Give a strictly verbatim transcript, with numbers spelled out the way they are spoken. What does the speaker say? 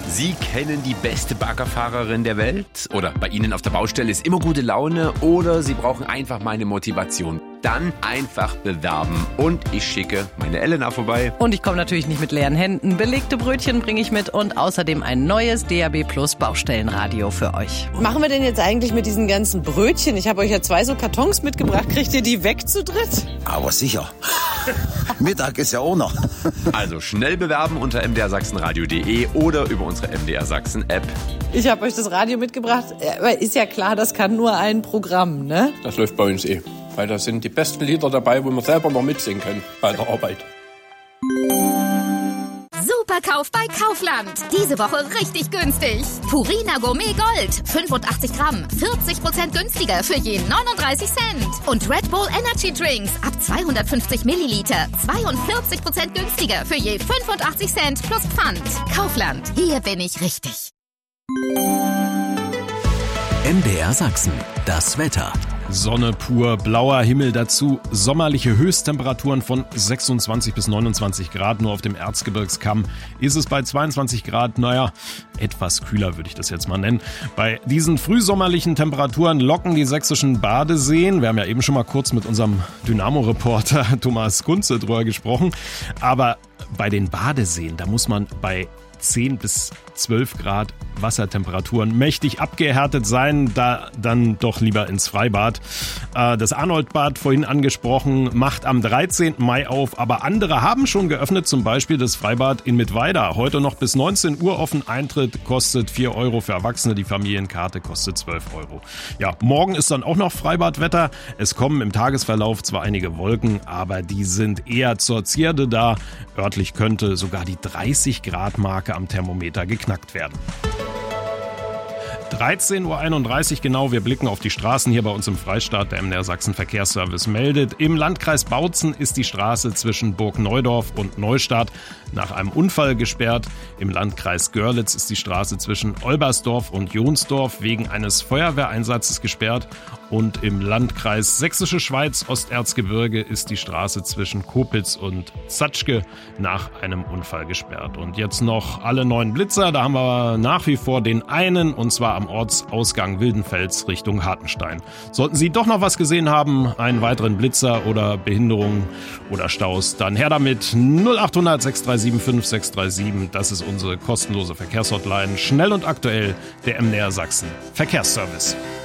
Sie kennen die beste Baggerfahrerin der Welt? Oder bei Ihnen auf der Baustelle ist immer gute Laune? Oder Sie brauchen einfach meine Motivation? Dann einfach bewerben und ich schicke meine Elena vorboi. Und ich komme natürlich nicht mit leeren Händen. Belegte Brötchen bringe ich mit und außerdem ein neues D A B Plus Baustellenradio für euch. Machen wir denn jetzt eigentlich mit diesen ganzen Brötchen? Ich habe euch ja zwei so Kartons mitgebracht. Kriegt ihr die weg zu dritt? Aber sicher. Mittag ist ja auch noch. Also schnell bewerben unter m d r sachsen radio punkt d e oder über unsere M D R Sachsen App. Ich habe euch das Radio mitgebracht. Aber ist ja klar, das kann nur ein Programm, ne? Das läuft bei uns eh. Weil da sind die besten Lieder dabei, wo wir selber noch mitsingen können bei der Arbeit. Superkauf bei Kaufland. Diese Woche richtig günstig. Purina Gourmet Gold. fünfundachtzig Gramm. vierzig Prozent günstiger für je neununddreißig Cent. Und Red Bull Energy Drinks ab zweihundertfünfzig Milliliter. zweiundvierzig Prozent günstiger für je fünfundachtzig Cent plus Pfand. Kaufland. Hier bin ich richtig. M D R Sachsen. Das Wetter. Sonne pur, blauer Himmel dazu, sommerliche Höchsttemperaturen von sechsundzwanzig bis neunundzwanzig Grad, nur auf dem Erzgebirgskamm ist es bei zweiundzwanzig Grad, naja, etwas kühler würde ich das jetzt mal nennen. Bei diesen frühsommerlichen Temperaturen locken die sächsischen Badeseen, wir haben ja eben schon mal kurz mit unserem Dynamo-Reporter Thomas Kunze drüber gesprochen, aber bei den Badeseen, da muss man bei zehn bis zwölf Grad Wassertemperaturen mächtig abgehärtet sein, da dann doch lieber ins Freibad. Das Arnoldbad, vorhin angesprochen, macht am dreizehnten Mai auf, aber andere haben schon geöffnet, zum Beispiel das Freibad in Mittweida. Heute noch bis neunzehn Uhr offen, Eintritt kostet vier Euro für Erwachsene, die Familienkarte kostet zwölf Euro. Ja, morgen ist dann auch noch Freibadwetter. Es kommen im Tagesverlauf zwar einige Wolken, aber die sind eher zur Zierde da. Örtlich könnte sogar die dreißig Grad Marke am Thermometer geknackt werden. dreizehn Uhr einunddreißig genau, wir blicken auf die Straßen hier bei uns im Freistaat. Der M D R Sachsen Verkehrsservice meldet, im Landkreis Bautzen ist die Straße zwischen Burg Neudorf und Neustadt nach einem Unfall gesperrt. Im Landkreis Görlitz ist die Straße zwischen Olbersdorf und Jonsdorf wegen eines Feuerwehreinsatzes gesperrt. Und im Landkreis Sächsische Schweiz Osterzgebirge ist die Straße zwischen Kopitz und Zatschke nach einem Unfall gesperrt. Und jetzt noch alle neuen Blitzer, da haben wir nach wie vor den einen, und zwar am Ortsausgang Wildenfels Richtung Hartenstein. Sollten Sie doch noch was gesehen haben, einen weiteren Blitzer oder Behinderungen oder Staus, dann her damit. null achthundert sechs drei sieben fünf sechs drei sieben, das ist unsere kostenlose Verkehrshotline. Schnell und aktuell, der M D R Sachsen Verkehrsservice.